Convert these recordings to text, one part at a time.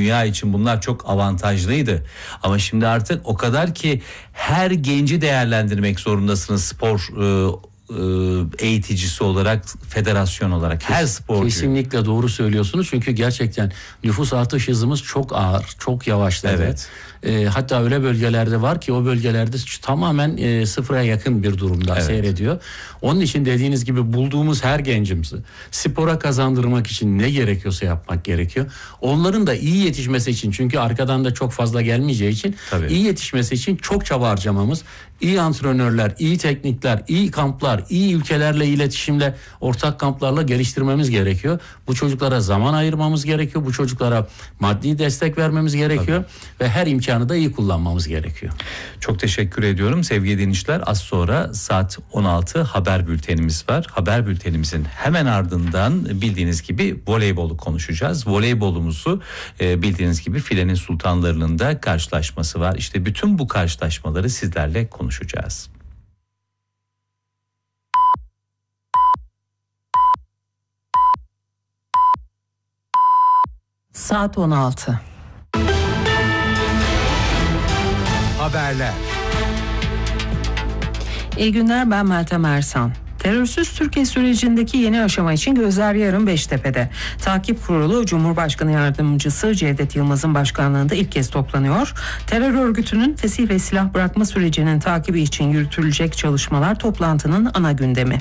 dünya için bunlar çok avantajlıydı. Ama şimdi artık o kadar ki her genci değerlendirmek zorundasınız spor eğiticisi olarak, federasyon olarak, her sporcu. Kesinlikle doğru söylüyorsunuz çünkü gerçekten nüfus artış hızımız çok ağır, çok yavaşladı. Evet. Hatta öyle bölgelerde var ki o bölgelerde tamamen sıfıra yakın bir durumda seyrediyor. Onun için dediğiniz gibi bulduğumuz her gencimizi spora kazandırmak için ne gerekiyorsa yapmak gerekiyor. Onların da iyi yetişmesi için, çünkü arkadan da çok fazla gelmeyeceği için iyi yetişmesi için çok çaba harcamamız, iyi antrenörler, iyi teknikler, iyi kamplar, iyi ülkelerle iletişimle, ortak kamplarla geliştirmemiz gerekiyor. Bu çocuklara zaman ayırmamız gerekiyor. Bu çocuklara maddi destek vermemiz gerekiyor. Ve her imkanı da iyi kullanmamız gerekiyor. Çok teşekkür ediyorum sevgili dinleyiciler. Az sonra saat 16 haber bültenimiz var. Haber bültenimizin hemen ardından bildiğiniz gibi voleybolu konuşacağız. Voleybolumuzu bildiğiniz gibi filenin sultanlarının da karşılaşması var. İşte bütün bu karşılaşmaları sizlerle konuşacağız. Saat 16. Haberler. İyi günler, ben Meltem Ersan. Terörsüz Türkiye sürecindeki yeni aşama için gözler yarın Beştepe'de. Takip Kurulu Cumhurbaşkanı Yardımcısı Cevdet Yılmaz'ın başkanlığında ilk kez toplanıyor. Terör örgütünün fesih ve silah bırakma sürecinin takibi için yürütülecek çalışmalar toplantının ana gündemi.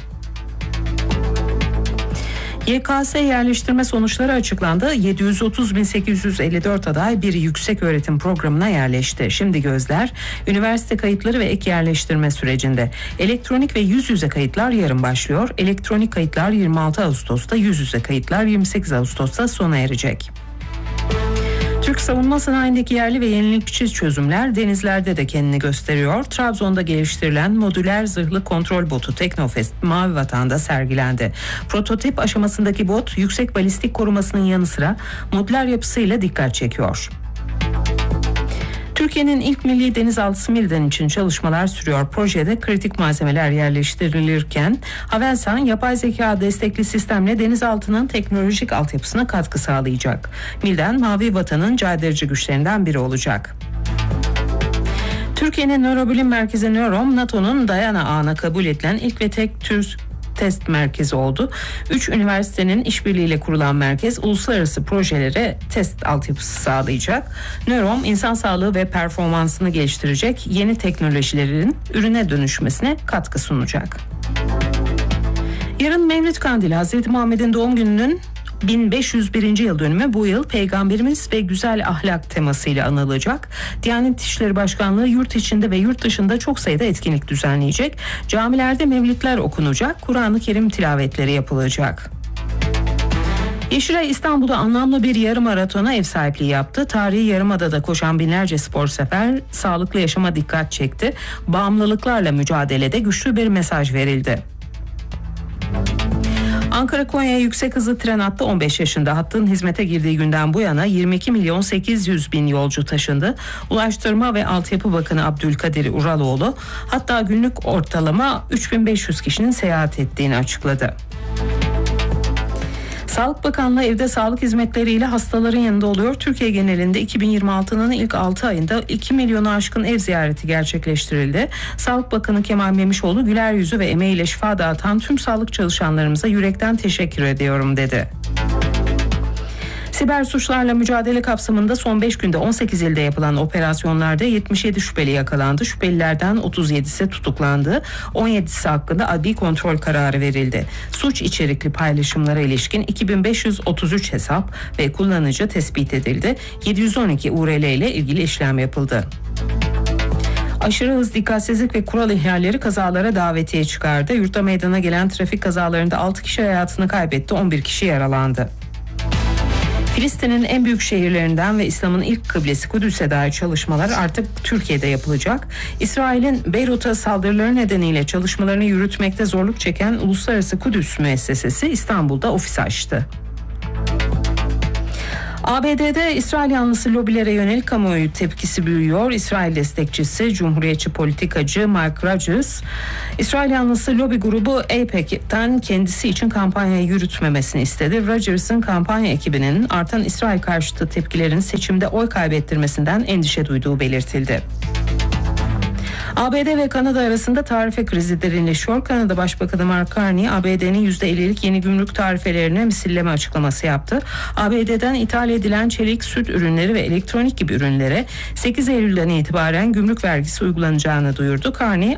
YKS yerleştirme sonuçları açıklandı. 730.854 aday bir yükseköğretim programına yerleşti. Şimdi gözler üniversite kayıtları ve ek yerleştirme sürecinde. Elektronik ve yüz yüze kayıtlar yarın başlıyor. Elektronik kayıtlar 26 Ağustos'ta, yüz yüze kayıtlar 28 Ağustos'ta sona erecek. Türk savunma sanayindeki yerli ve yenilikçi çözümler denizlerde de kendini gösteriyor. Trabzon'da geliştirilen modüler zırhlı kontrol botu Teknofest Mavi Vatan'da sergilendi. Prototip aşamasındaki bot yüksek balistik korumasının yanı sıra modüler yapısıyla dikkat çekiyor. Türkiye'nin ilk milli denizaltısı Milden için çalışmalar sürüyor. Projede kritik malzemeler yerleştirilirken Havelsan yapay zeka destekli sistemle denizaltının teknolojik altyapısına katkı sağlayacak. Milden, Mavi Vatan'ın caydırıcı güçlerinden biri olacak. Türkiye'nin nörobilim merkezi Nörom, NATO'nun Diana ağına kabul edilen ilk ve tek tür test merkezi oldu. 3 üniversitenin işbirliğiyle kurulan merkez uluslararası projelere test altyapısı sağlayacak. Nörom insan sağlığı ve performansını geliştirecek yeni teknolojilerin ürüne dönüşmesine katkı sunacak. Yarın Mevlid Kandili, Hazreti Muhammed'in doğum gününün 1501. yıl dönümü bu yıl Peygamberimiz ve güzel ahlak temasıyla anılacak. Diyanet İşleri Başkanlığı yurt içinde ve yurt dışında çok sayıda etkinlik düzenleyecek. Camilerde mevlidler okunacak, Kur'an-ı Kerim tilavetleri yapılacak. Yeşilay İstanbul'da anlamlı bir yarım maratona ev sahipliği yaptı. Tarihi Yarımada'da koşan binlerce spor sefer sağlıklı yaşama dikkat çekti. Bağımlılıklarla mücadelede güçlü bir mesaj verildi. Ankara-Konya yüksek hızlı tren hattı 15 yaşında. Hattın hizmete girdiği günden bu yana 22.800.000 yolcu taşındı. Ulaştırma ve Altyapı Bakanı Abdülkadir Uraloğlu hatta günlük ortalama 3.500 kişinin seyahat ettiğini açıkladı. Sağlık Bakanlığı evde sağlık hizmetleriyle hastaların yanında oluyor. Türkiye genelinde 2026'nın ilk 6 ayında 2 milyonu aşkın ev ziyareti gerçekleştirildi. Sağlık Bakanı Kemal Memişoğlu güler yüzü ve emeğiyle şifa dağıtan tüm sağlık çalışanlarımıza yürekten teşekkür ediyorum dedi. Siber suçlarla mücadele kapsamında son 5 günde 18 ilde yapılan operasyonlarda 77 şüpheli yakalandı. Şüphelilerden 37'si tutuklandı. 17'si hakkında adli kontrol kararı verildi. Suç içerikli paylaşımlara ilişkin 2533 hesap ve kullanıcı tespit edildi. 712 URL ile ilgili işlem yapıldı. Aşırı hız, dikkatsizlik ve kural ihlalleri kazalara davetiye çıkardı. Yurtta meydana gelen trafik kazalarında 6 kişi hayatını kaybetti, 11 kişi yaralandı. Filistin'in en büyük şehirlerinden ve İslam'ın ilk kıblesi Kudüs'e dair çalışmalar artık Türkiye'de yapılacak. İsrail'in Beyrut'a saldırıları nedeniyle çalışmalarını yürütmekte zorluk çeken Uluslararası Kudüs Müessesesi İstanbul'da ofis açtı. ABD'de İsrail yanlısı lobilere yönelik kamuoyu tepkisi büyüyor. İsrail destekçisi Cumhuriyetçi politikacı Mike Rogers, İsrail yanlısı lobi grubu AIPAC'ten kendisi için kampanya yürütmemesini istedi. Rogers'ın kampanya ekibinin artan İsrail karşıtı tepkilerin seçimde oy kaybettirmesinden endişe duyduğu belirtildi. ABD ve Kanada arasında tarife krizi derinleşiyor. Kanada Başbakanı Mark Carney, ABD'nin %50'lik yeni gümrük tarifelerine misilleme açıklaması yaptı. ABD'den ithal edilen çelik, süt ürünleri ve elektronik gibi ürünlere 8 Eylül'den itibaren gümrük vergisi uygulanacağını duyurdu. Carney,